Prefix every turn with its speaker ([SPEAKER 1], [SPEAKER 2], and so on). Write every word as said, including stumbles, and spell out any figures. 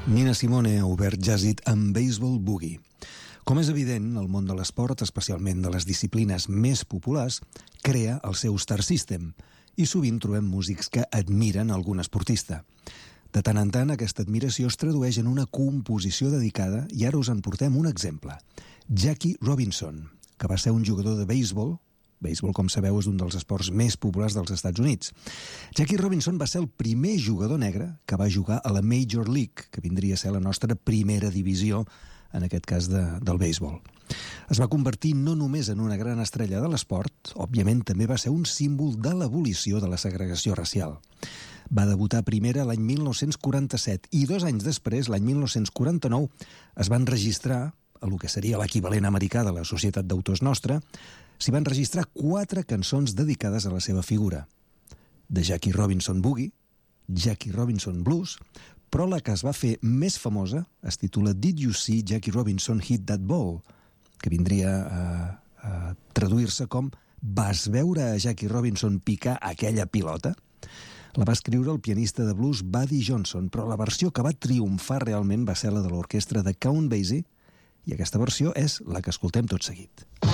[SPEAKER 1] Nina Simone ha obert Jazz It amb Baseball Boogie. Com és evident, el món de l'esport, especialment de les disciplines més populars, crea el seu star system i sovint trobem músics que admiren algun esportista. De tant en tant, aquesta admiració es tradueix en una composició dedicada i ara us en portem un exemple. Jackie Robinson, que va ser un jugador de béisbol. Béisbol, com sabeu, és un dels esports més populars dels Estats Units. Jackie Robinson va ser el primer jugador negre que va jugar a la Major League, que vindria a ser la nostra primera divisió, en aquest cas de, del béisbol. Es va convertir no només en una gran estrella de l'esport, òbviament també va ser un símbol de l'abolició de la segregació racial. Va debutar a primera l'any mil nou-cents quaranta-set i dos anys després, l'any mil nou-cents quaranta-nou, es van registrar, a el que seria l'equivalent americà de la Societat d'Autors Nostra, s'hi van registrar quatre cançons dedicades a la seva figura. The Jackie Robinson Boogie, Jackie Robinson Blues, però la que es va fer més famosa es titula Did You See Jackie Robinson Hit That Ball?, que vindria a, a traduir-se com Vas veure a Jackie Robinson picar aquella pilota? La va escriure el pianista de blues Buddy Johnson, però la versió que va triomfar realment va ser la de l'orquestra de Count Basie, i aquesta versió és la que escoltem tot seguit.